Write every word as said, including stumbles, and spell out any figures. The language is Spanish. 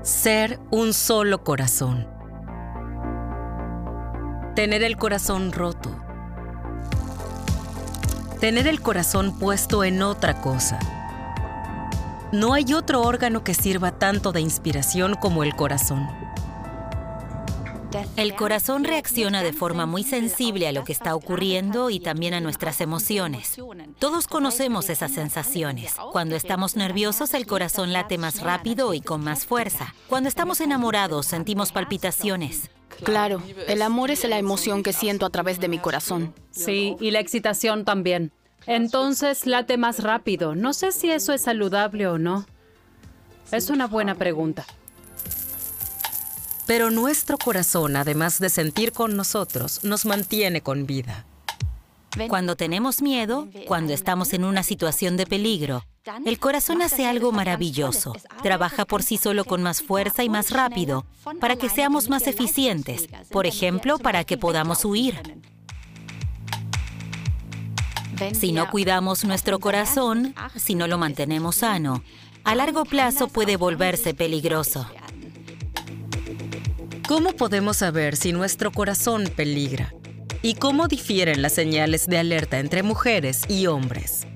Ser un solo corazón. Tener el corazón roto. Tener el corazón puesto en otra cosa. No hay otro órgano que sirva tanto de inspiración como el corazón. El corazón reacciona de forma muy sensible a lo que está ocurriendo y también a nuestras emociones. Todos conocemos esas sensaciones. Cuando estamos nerviosos, el corazón late más rápido y con más fuerza. Cuando estamos enamorados, sentimos palpitaciones. Claro, el amor es la emoción que siento a través de mi corazón. Sí, y la excitación también. Entonces late más rápido. No sé si eso es saludable o no. Es una buena pregunta. Pero nuestro corazón, además de sentir con nosotros, nos mantiene con vida. Cuando tenemos miedo, cuando estamos en una situación de peligro, el corazón hace algo maravilloso. Trabaja por sí solo con más fuerza y más rápido, para que seamos más eficientes. Por ejemplo, para que podamos huir. Si no cuidamos nuestro corazón, si no lo mantenemos sano, a largo plazo puede volverse peligroso. ¿Cómo podemos saber si nuestro corazón peligra? ¿Y cómo difieren las señales de alerta entre mujeres y hombres?